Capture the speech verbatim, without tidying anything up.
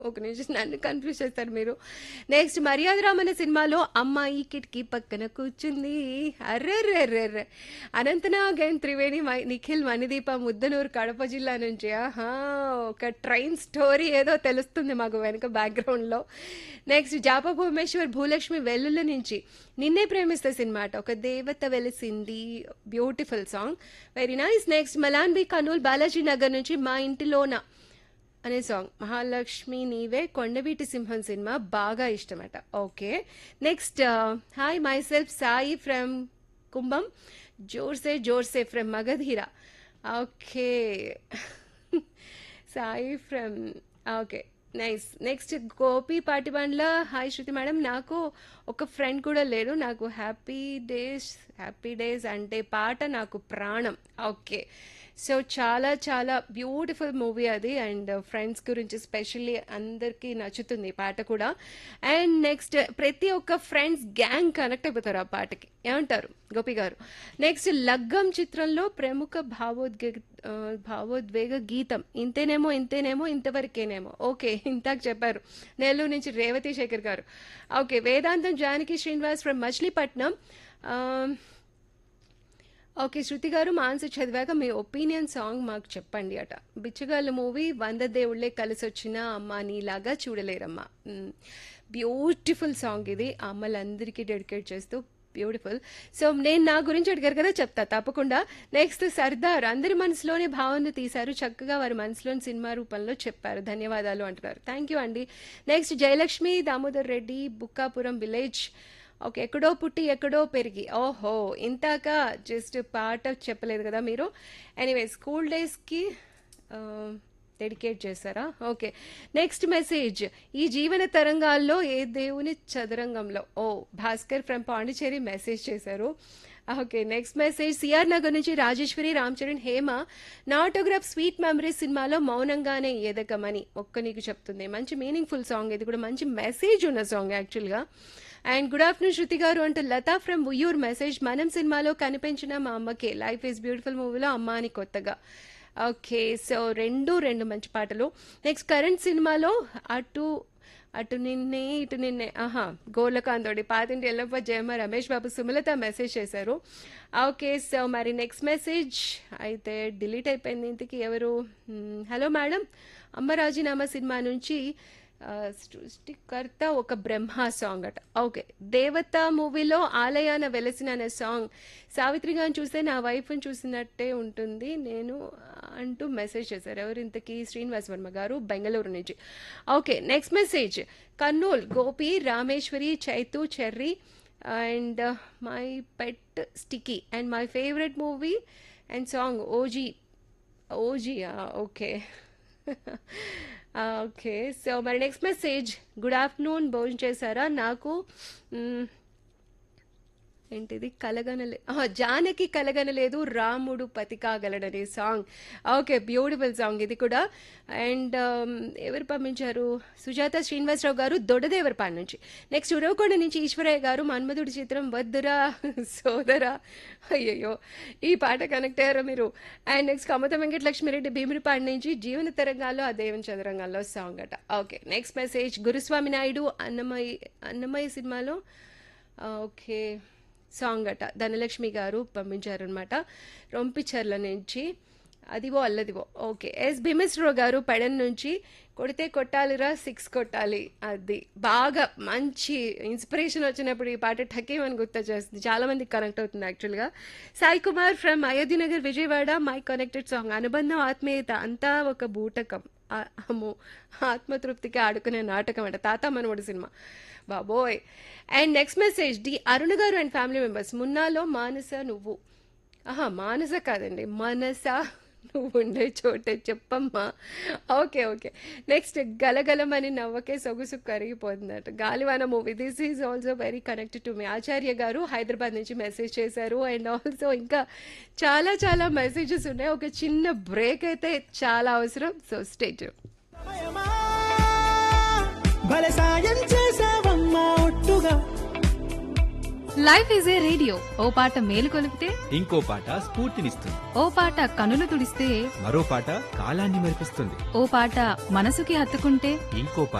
ఒక నిమిషం నన్ను కన్ఫ్యూజ్ చేస్తారు మీరు. నెక్స్ట్ 'మర్యాద రామన్న' సినిమాలో అమ్మాయి కిటికీ పక్కన కూర్చుంది. అర్రెర్రెర్రెర్రె! అనంతనాగ్ అండ్ త్రివేణి, మ- నిఖిల్, మణిదీప ముద్దనూరు కడప జిల్లా నుంచి. ఆహా! ఒక ట్రైన్ స్టోరీ ఏదో తెలుస్తుంది మాకు వెనక బ్యాక్గ్రౌండ్లో. నెక్స్ట్ జాప భువనేశ్వర్, భూలక్ష్మి వెల్లుల నుంచి 'నిన్నే ప్రేమిస్తే' సినిమా అట. ఒక దేవత వెలిసింది. Beautiful song, very nice. Next Malanbi Kurnool, Balaji Nagar నుంచి 'మా ఇంటిలోన' అనే సాంగ్. మహాలక్ష్మి నీవే, కొండవీటి సింహం సినిమా బాగా ఇష్టమట. Okay. Next hi my self Sai from Kumbham, జోర్సే జోర్సే from Magadheera. Okay. Sai from, okay nice. Next Gopi Patibandla, hi Shruti madam, నాకు ఒక ఫ్రెండ్ కూడా లేడు, నాకు హ్యాపీ డేస్ హ్యాపీ డేస్ అంటే పాట నాకు ప్రాణం. ఓకే. సో చాలా చాలా బ్యూటిఫుల్ మూవీ అది, అండ్ ఫ్రెండ్స్ గురించి స్పెషల్లీ అందరికీ నచ్చుతుంది ఈ పాట కూడా. అండ్ నెక్స్ట్ ప్రతి ఒక్క ఫ్రెండ్స్ గ్యాంగ్ కనెక్ట్ అయిపోతారు ఆ పాటకి, ఏమంటారు గోపి గారు? నెక్స్ట్ లగ్గం చిత్రంలో ప్రముఖ భావోద్వేగ ఆ, భావోద్వేగ గీతం ఇంతేనేమో ఇంతేనేమో ఇంతవరకేనేమో. ఓకే, ఇంతాక చెప్పారు నెల్లూరు నుంచి రేవతి శేఖర్ గారు. Okay. Vedantam Janaki Srinivas from Machilipatnam. ఆ, ఓకే శృతి గారు, మాన్సు చదివాక మీ ఒపీనియన్ సాంగ్ మాకు చెప్పండి అట. బిచ్చగాళ్ళ మూవీ వంద దేవుళ్ళే కలిసి వచ్చిన అమ్మ నీలాగా చూడలేరమ్మా. బ్యూటిఫుల్ సాంగ్ ఇది, అమ్మలందరికీ డెడికేట్ చేస్తూ బ్యూటిఫుల్. సో నేను నా గురించి అడిగారు కదా, చెప్తా తప్పకుండా. నెక్స్ట్ సర్దార్, అందరి మనసులోని భావన తీశారు, చక్కగా వారి మనసులోని సినిమా రూపంలో చెప్పారు, ధన్యవాదాలు అంటున్నారు. థ్యాంక్ యూ అండి. Next Jayalakshmi Damodar Reddy, Bukkapuram village. Okay. ఎక్కడో పుట్టి ఎక్కడో పెరిగి. ఓహో, ఇంతాక జస్ట్ పాట చెప్పలేదు కదా మీరు. ఎనీవే స్కూల్ డేస్కి డెడికేట్ చేశారా? ఓకే. నెక్స్ట్ మెసేజ్, ఈ జీవన తరంగాల్లో ఏ దేవుని చదరంగంలో. ఓ భాస్కర్ ఫ్రమ్ పాండిచేరి మెసేజ్ చేశారు. Okay. Next message CR Nagar నుంచి రాజేశ్వరి, రామ్ చరణ్, హేమ. నా ఆటోగ్రాఫ్ స్వీట్ మెమరీస్ సినిమాలో మౌనంగానే ఎదగమని ఒక్క నీకు చెప్తుంది. మంచి మీనింగ్ఫుల్ సాంగ్ ఇది కూడా, మంచి మెసేజ్ ఉన్న సాంగ్ యాక్చువల్గా. అండ్ గుడ్ ఆఫ్టర్నూన్ శృతి గారు అంటూ లతా ఫ్రమ్ ఉయ్యూర్ మెసేజ్. మనం సినిమాలో కనిపించిన మా అమ్మకే, లైఫ్ ఈజ్ బ్యూటిఫుల్ మూవీలో అమ్మ అని కొత్తగా. ఓకే. సో రెండు రెండు మంచి పాటలు. నెక్స్ట్ కరెంట్ సినిమాలో అటు అటు నిన్నే ఇటు నిన్నే. ఆహా, గోర్లకాంతోడి, పాతింటి ఎల్లప్ప, జయమ్మ, రమేష్ బాబు, సుమలత మెసేజ్ చేశారు. ఓకే. సో మరి నెక్స్ట్ మెసేజ్ అయితే డిలీట్ అయిపోయింది. ఇంతకీ ఎవరు? హలో మేడం, అమ్మ రాజీనామా సినిమా నుంచి ఆ, సృష్టికర్త ఒక బ్రహ్మ సాంగ్ అట. ఓకే. దేవత మూవీలో ఆలయాన వెలసిన అనే సాంగ్. సావిత్రి గారిని చూస్తే నా వైఫ్ని చూసినట్టే ఉంటుంది నేను అంటూ మెసేజ్ చేశారు. ఎవరు ఇంతకీ? శ్రీనివాస్ వర్మ గారు, బెంగళూరు నుంచి. Okay. Next message Kurnool Gopi, Rameshwari, Chaitu, cherry and my pet sticky and my favourite movie and song OG. ఓజీయా? Okay. Okay. So మరి నెక్స్ట్ మెసేజ్, గుడ్ ఆఫ్టర్నూన్, భోజనం చేశారా? నాకు మ్, ఏంటిది కలగనలే ఆహా, జానకి కలగనలేదు రాముడు పతి కాగలడనే సాంగ్. ఓకే. బ్యూటిఫుల్ సాంగ్ ఇది కూడా. అండ్ ఎవరు పంపించారు? సుజాత శ్రీనివాసరావు గారు, దొడదేవరపాడు నుంచి. నెక్స్ట్ ఉరవకొండ నుంచి ఈశ్వరయ్య గారు, మన్మధుడి చిత్రం వద్దురా సోదరా. అయ్యయ్యో, ఈ పాట కనెక్ట్ అయ్యారా మీరు? అండ్ నెక్స్ట్ కమత వెంకటలక్ష్మిరెడ్డి, భీమిరిపాడు నుంచి జీవన తరంగాల్లో ఆ దేవుని చదరంగాల్లో సాంగ్ అట. ఓకే. నెక్స్ట్ మెసేజ్ గురుస్వామి నాయుడు, అన్నమయ్య అన్నమయ్య సినిమాలో ఓకే సాంగ్ అట. ధనలక్ష్మి గారు పంపించారనమాట రొంపిచర్ల నుంచి. అదివో అల్లదివో. ఓకే. ఎస్ భీమేశ్వరరావు గారు పెడన్ నుంచి, కొడితే కొట్టాలిరా సిక్స్ కొట్టాలి. అది బాగా మంచి ఇన్స్పిరేషన్ వచ్చినప్పుడు ఈ పాట ఠకీమని గుర్తు చేస్తుంది, చాలా మందికి కనెక్ట్ అవుతుంది యాక్చువల్గా. Sai Kumar from Ayodhya Nagar Vijayawada, my connected song అనుబంధం ఆత్మీయత అంతా ఒక బూటకం. ఆ- అమ్మో, ఆత్మతృప్తికి ఆడుకునే నాటకం అంట, తాత మనవడు సినిమా. బాబోయ్. అండ్ నెక్స్ట్ మెసేజ్ డి అరుణ గారు అండ్ ఫ్యామిలీ మెంబర్స్, మున్నాలో మానస నువ్వు. ఆహా, మానస కాదండి, మనస నువ్వు ఉండే చోటే చెప్పమ్మా. ఓకే. ఓకే. నెక్స్ట్ గలగలమని నవ్వకే సొగుసు కరిగిపోతుందట, గాలివాన movie. This is also very connected to me. ఆచార్య గారు హైదరాబాద్ నుంచి మెసేజ్ చేశారు. అండ్ ఆల్సో ఇంకా చాలా చాలా మెసేజెస్ ఉన్నాయి. ఒక చిన్న బ్రేక్ అయితే చాలా అవసరం. So stay tune. సమయమా, భలే సాయం చేసావమ్మా ఒట్టుగా, లైఫ్ ఈజ్ ఏ రేడియో, ఓ పాట మేలు కొలిపితే ఇంకో పాట స్ఫూర్తినిస్తుంది. ఓ పాట కనులు తుడిస్తే మరో పాట కాలాన్ని మెరిపిస్తుంది. ఓ పాట మనసుకి హత్తుకుంటే ఇంకో